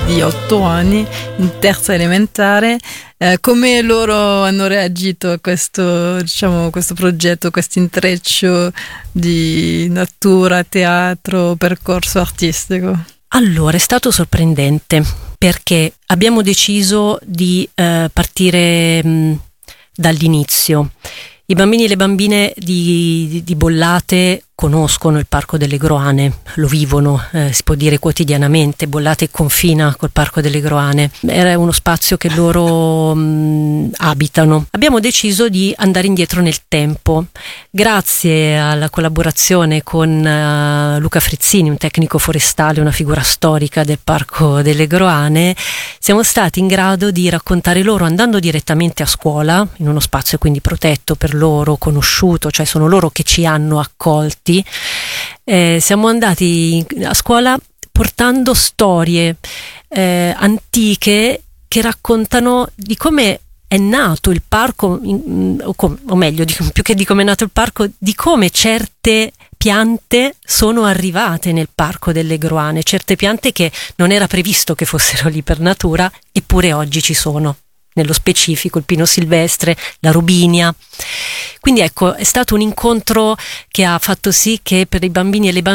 di 8 anni, in terza elementare. Come loro hanno reagito a questo, diciamo, questo progetto, questo intreccio di natura, teatro, percorso artistico? Allora, è stato sorprendente perché abbiamo deciso di partire dall'inizio. I bambini e le bambine di Bollate conoscono il Parco delle Groane, lo vivono, si può dire quotidianamente. Bollate confina col Parco delle Groane, era uno spazio che loro abitano. Abbiamo deciso di andare indietro nel tempo, grazie alla collaborazione con Luca Frizzini, un tecnico forestale, una figura storica del Parco delle Groane. Siamo stati in grado di raccontare loro, andando direttamente a scuola, in uno spazio quindi protetto per loro, conosciuto, cioè sono loro che ci hanno accolti. Siamo andati a scuola portando storie antiche che raccontano di come è nato il parco, o meglio, più che di come è nato il parco, di come certe piante sono arrivate nel Parco delle Groane, certe piante che non era previsto che fossero lì per natura, eppure oggi ci sono. Nello specifico il pino silvestre, la robinia. Quindi ecco, è stato un incontro che ha fatto sì che per i bambini e le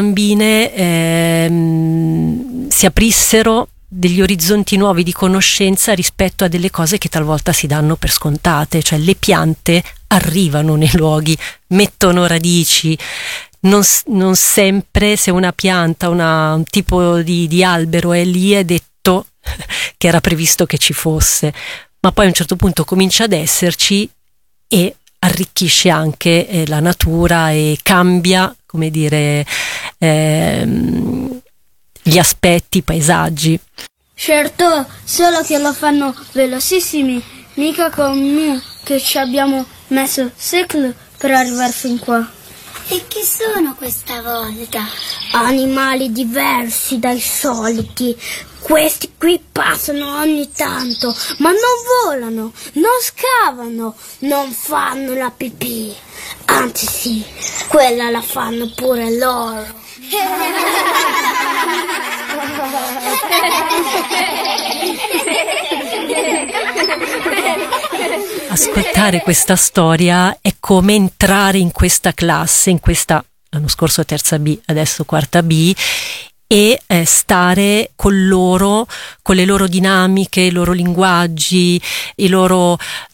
bambine si aprissero degli orizzonti nuovi di conoscenza rispetto a delle cose che talvolta si danno per scontate, cioè le piante arrivano nei luoghi, mettono radici. Non sempre, se una pianta, un tipo di albero è lì, è detto che era previsto che ci fosse. Ma poi a un certo punto comincia ad esserci e arricchisce anche la natura e cambia, come dire, gli aspetti, i paesaggi. Certo, solo che lo fanno velocissimi, mica come noi che ci abbiamo messo secoli per arrivare fin qua. E chi sono questa volta? Animali diversi dai soliti. Questi qui passano ogni tanto, ma non volano, non scavano, non fanno la pipì. Anzi sì, quella la fanno pure loro. Ascoltare questa storia è come entrare in questa classe, l'anno scorso terza B, adesso quarta B, e stare con loro, con le loro dinamiche, i loro linguaggi, i loro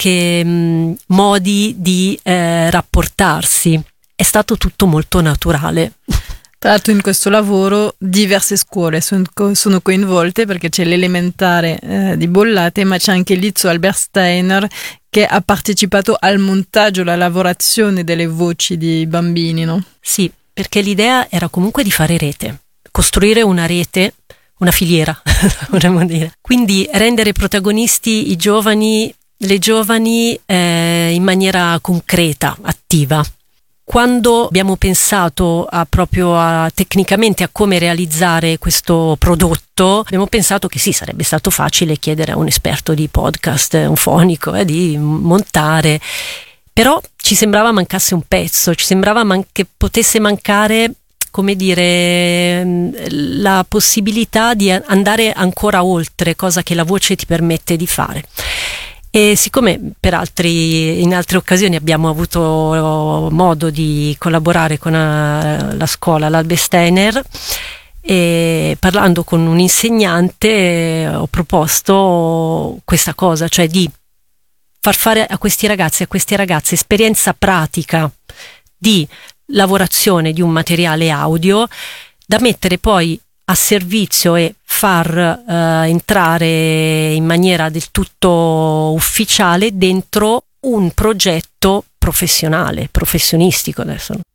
modi di rapportarsi. È stato tutto molto naturale. Tra l'altro in questo lavoro diverse scuole sono coinvolte, perché c'è l'elementare di Bollate, ma c'è anche l'Izzo Albert Steiner che ha partecipato al montaggio, alla lavorazione delle voci di bambini, no? Sì, perché l'idea era comunque di fare rete, costruire una rete, una filiera, vorremmo dire. Quindi rendere protagonisti i giovani, le giovani in maniera concreta, attiva. Quando abbiamo pensato tecnicamente a come realizzare questo prodotto, abbiamo pensato che sì, sarebbe stato facile chiedere a un esperto di podcast, un fonico, di montare, però ci sembrava mancasse un pezzo, ci sembrava che potesse mancare, come dire, la possibilità di andare ancora oltre, cosa che la voce ti permette di fare. E siccome in altre occasioni abbiamo avuto modo di collaborare con la scuola, l'Albe Steiner, e parlando con un insegnante ho proposto questa cosa, cioè di far fare a questi ragazzi e a queste ragazze esperienza pratica di lavorazione di un materiale audio da mettere poi a servizio e far entrare in maniera del tutto ufficiale dentro un progetto professionale, professionistico adesso.